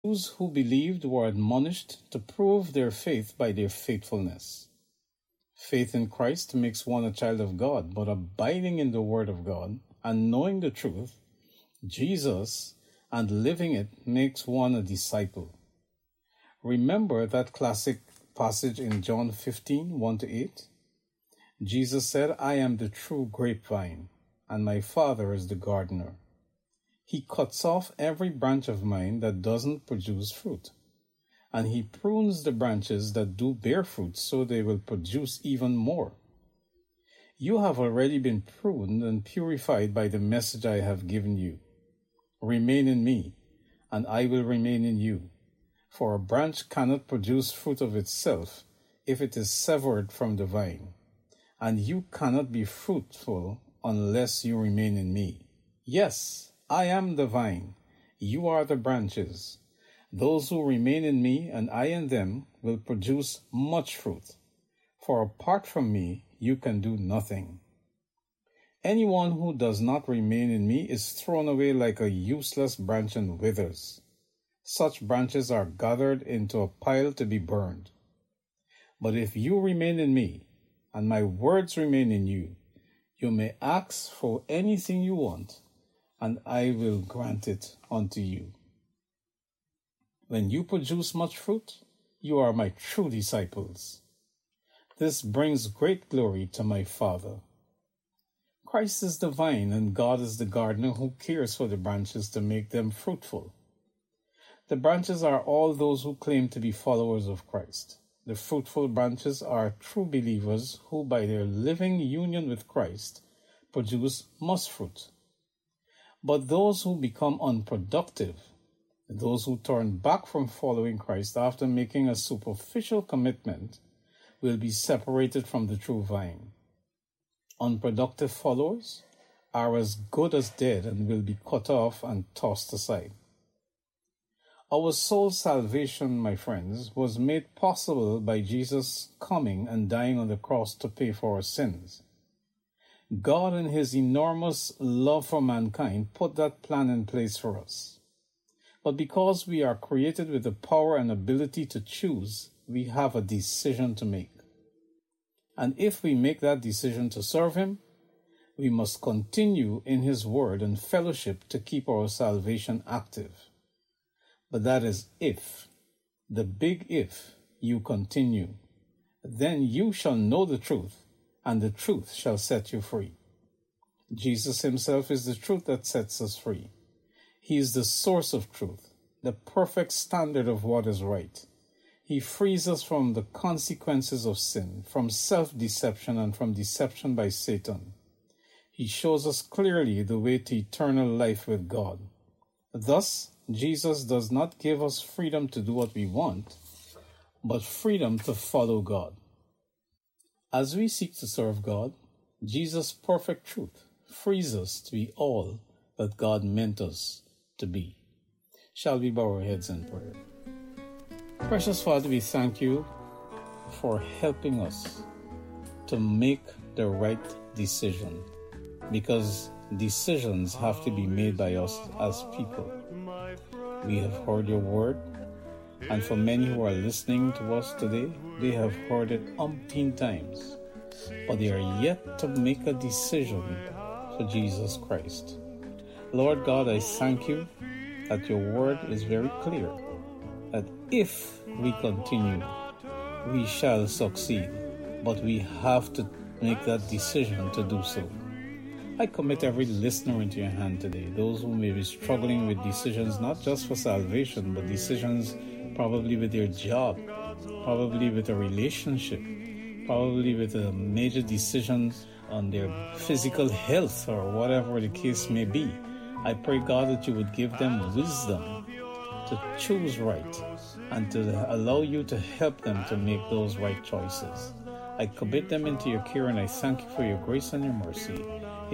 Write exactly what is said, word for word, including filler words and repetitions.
Those who believed were admonished to prove their faith by their faithfulness. Faith in Christ makes one a child of God, but abiding in the Word of God and knowing the truth, Jesus, and living it makes one a disciple. Remember that classic passage in John fifteen, one to eight? Jesus said, I am the true grapevine, and my Father is the gardener. He cuts off every branch of mine that doesn't produce fruit, and he prunes the branches that do bear fruit so they will produce even more. You have already been pruned and purified by the message I have given you. Remain in me, and I will remain in you. For a branch cannot produce fruit of itself if it is severed from the vine, and you cannot be fruitful unless you remain in me. Yes, I am the vine, you are the branches. Those who remain in me and I in them will produce much fruit, for apart from me you can do nothing. Anyone who does not remain in me is thrown away like a useless branch and withers. Such branches are gathered into a pile to be burned. But if you remain in me, and my words remain in you, you may ask for anything you want, and I will grant it unto you. When you produce much fruit, you are my true disciples. This brings great glory to my Father. Christ is the vine, and God is the gardener who cares for the branches to make them fruitful. The branches are all those who claim to be followers of Christ. The fruitful branches are true believers who, by their living union with Christ, produce much fruit. But those who become unproductive, those who turn back from following Christ after making a superficial commitment, will be separated from the true vine. Unproductive followers are as good as dead and will be cut off and tossed aside. Our soul's salvation, my friends, was made possible by Jesus coming and dying on the cross to pay for our sins. God, in his enormous love for mankind, put that plan in place for us. But because we are created with the power and ability to choose, we have a decision to make. And if we make that decision to serve him, we must continue in his word and fellowship to keep our salvation active. But that is if, the big if, you continue. Then you shall know the truth, and the truth shall set you free. Jesus himself is the truth that sets us free. He is the source of truth, the perfect standard of what is right. He frees us from the consequences of sin, from self-deception, and from deception by Satan. He shows us clearly the way to eternal life with God. Thus, Jesus does not give us freedom to do what we want, but freedom to follow God. As we seek to serve God, Jesus' perfect truth frees us to be all that God meant us to be. Shall we bow our heads in prayer? Precious Father, we thank you for helping us to make the right decision, because decisions have to be made by us as people. We have heard your word, and for many who are listening to us today, they have heard it umpteen times, but they are yet to make a decision for Jesus Christ. Lord God, I thank you that your word is very clear, that if we continue, we shall succeed, but we have to make that decision to do so. I commit every listener into your hand today, those who may be struggling with decisions, not just for salvation, but decisions probably with their job, probably with a relationship, probably with a major decision on their physical health or whatever the case may be. I pray, God, that you would give them wisdom to choose right and to allow you to help them to make those right choices. I commit them into your care, and I thank you for your grace and your mercy.